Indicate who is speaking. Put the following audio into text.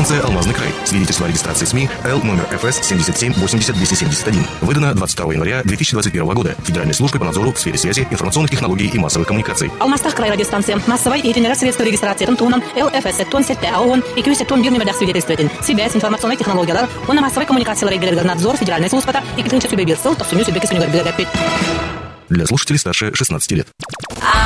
Speaker 1: Станция «Алмазный край». Свидетельство о регистрации СМИ Л номер ФС 77 80 271. Выдано 22 января 2021 года Федеральной службой по надзору в сфере связи, информационных технологий и массовых коммуникаций.
Speaker 2: Алмастах край радиостанция. Массовой и средства регистрации тунтуном ЛФС тон сетте АОН и кюсе тон бирный медах свидетельствует. Связь, информационные технологии, он на массовой коммуникации регулирует надзор Федеральной службы и китынча субъект ссыл, то в сумме субъекты сунюгар.
Speaker 1: Для слушателей старше 16 лет.